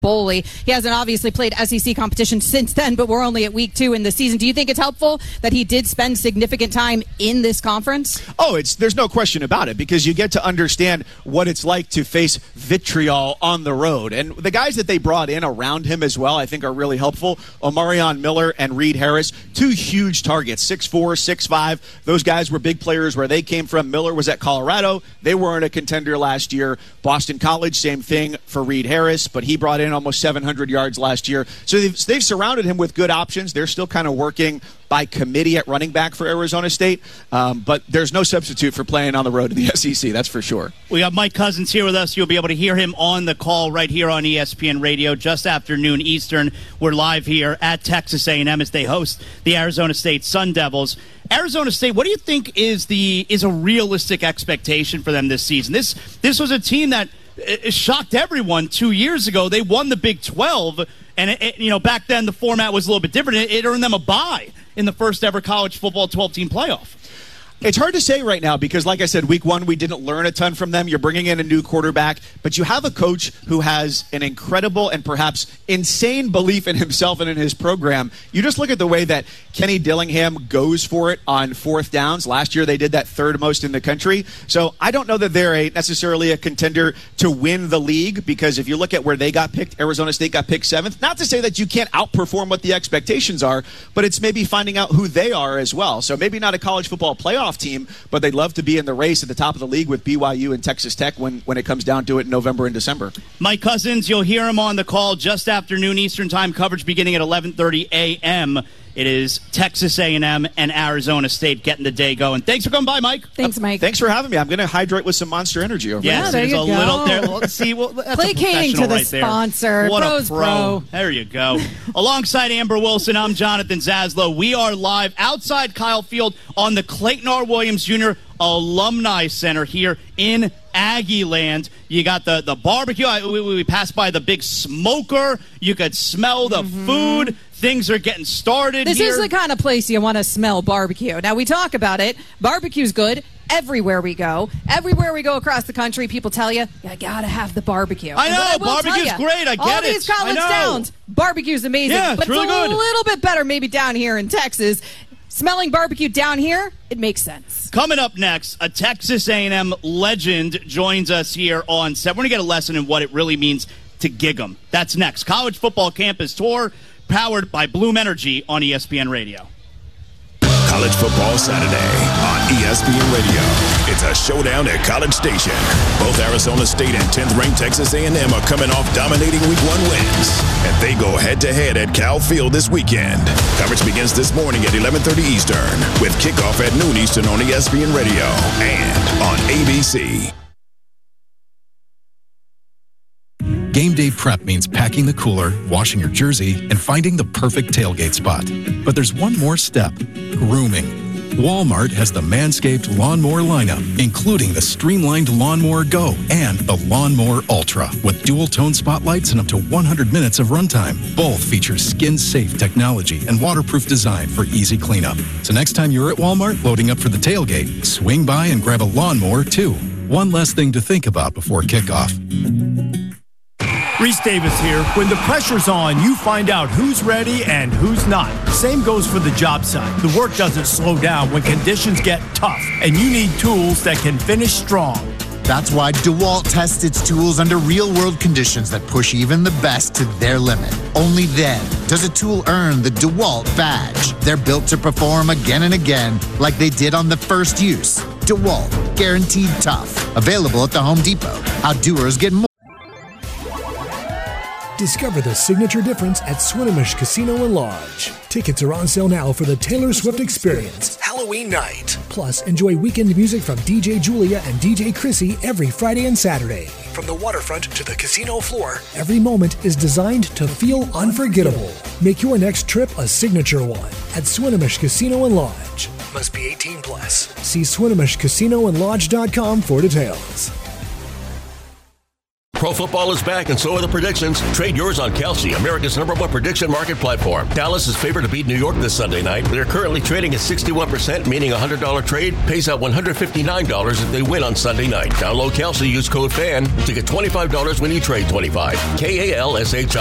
Boley. He hasn't obviously played SEC competition since then, but we're only at week 2 in the season. Do you think it's helpful that he did spend significant time in this conference? Oh, there's no question about it, because you get to understand what it's like to face vitriol on the road. And the guys that they brought in around him as well, I think, are really helpful. Omarion Miller and Reed Harris, 2 huge targets, 6'4", 6'5". Those guys were big players where they came from. Miller was at Colorado. They weren't a contender last year. Boston College, same thing for Reed Harris, but he brought in almost 700 yards last year. So they've surrounded him with good options. They're still kind of working by committee at running back for Arizona State, but there's no substitute for playing on the road in the SEC, that's for sure. We got Mike Couzens here with us. You'll be able to hear him on the call right here on ESPN Radio just after noon Eastern. We're live here at Texas A&M as they host the Arizona State Sun Devils. Arizona State, what do you think is a realistic expectation for them this season? This was a team that it shocked everyone 2 years ago. They won the Big 12, and back then the format was a little bit different. It earned them a bye in the first ever college football 12-team playoff. It's hard to say right now because, like I said, week 1, we didn't learn a ton from them. You're bringing in a new quarterback, but you have a coach who has an incredible and perhaps insane belief in himself and in his program. You just look at the way that Kenny Dillingham goes for it on 4th downs. Last year, they did that 3rd most in the country. So I don't know that they're necessarily a contender to win the league, because if you look at where they got picked, Arizona State got picked 7th. Not to say that you can't outperform what the expectations are, but it's maybe finding out who they are as well. So maybe not a college football playoff team, but they'd love to be in the race at the top of the league with BYU and Texas Tech when it comes down to it in November and December. Mike Couzens, you'll hear him on the call just after noon Eastern time, coverage beginning at 11:30 a.m. It is Texas A&M and Arizona State getting the day going. Thanks for coming by, Mike. Thanks, Mike. Thanks for having me. I'm going to hydrate with some Monster Energy over yes, there. There's you a go. little there. Let's see. Well, that's placating to the right sponsor. What Bro's a pro. There you go. Alongside Amber Wilson, I'm Jonathan Zaslow. We are live outside Kyle Field on the Clayton R. Williams Jr. Alumni Center here in Aggie Land. You got the barbecue. We passed by the big smoker. You could smell the food. Things are getting started This here. is the kind of place you want to smell barbecue. Now, we talk about it. Barbecue's good everywhere we go. Everywhere we go across the country, people tell you got to have the barbecue. I know. Barbecue's great. I get all it. These college towns, barbecue's amazing. Yeah, but it's really it's a good. little bit better maybe down here in Texas. Smelling barbecue down here, it makes sense. Coming up next, a Texas A&M legend joins us here on set. We're going to get a lesson in what it really means to gig 'em. That's next. College Football Campus Tour, powered by Bloom Energy on ESPN Radio. College Football Saturday on ESPN Radio. It's a showdown at College Station. Both Arizona State and 10th-ranked Texas A&M are coming off dominating Week 1 wins, and they go head-to-head at Cal Field this weekend. Coverage begins this morning at 11:30 Eastern, with kickoff at noon Eastern on ESPN Radio and on ABC. Game day prep means packing the cooler, washing your jersey, and finding the perfect tailgate spot. But there's one more step: grooming. Walmart has the Manscaped Lawnmower lineup, including the streamlined Lawnmower Go and the Lawnmower Ultra, with dual-tone spotlights and up to 100 minutes of runtime. Both feature skin-safe technology and waterproof design for easy cleanup. So next time you're at Walmart loading up for the tailgate, swing by and grab a lawnmower, too. One less thing to think about before kickoff. Reese Davis here. When the pressure's on, you find out who's ready and who's not. Same goes for the job site. The work doesn't slow down when conditions get tough, and you need tools that can finish strong. That's why DeWalt tests its tools under real-world conditions that push even the best to their limit. Only then does a tool earn the DeWalt badge. They're built to perform again and again, like they did on the first use. DeWalt, guaranteed tough. Available at the Home Depot. Outdoers get more. Discover the signature difference at Swinomish Casino and Lodge. Tickets are on sale now for the Taylor Swift Experience, Halloween night. Plus, enjoy weekend music from DJ Julia and DJ Chrissy every Friday and Saturday. From the waterfront to the casino floor, every moment is designed to feel unforgettable. Make your next trip a signature one at Swinomish Casino and Lodge. Must be 18 plus. See SwinomishCasinoandLodge.com for details. Pro football is back, and so are the predictions. Trade yours on Kalshi, America's #1 prediction market platform. Dallas is favored to beat New York this Sunday night. They're currently trading at 61%, meaning a $100 trade pays out $159 if they win on Sunday night. Download Kalshi, use code FAN to get $25 when you trade $25. KALSHI.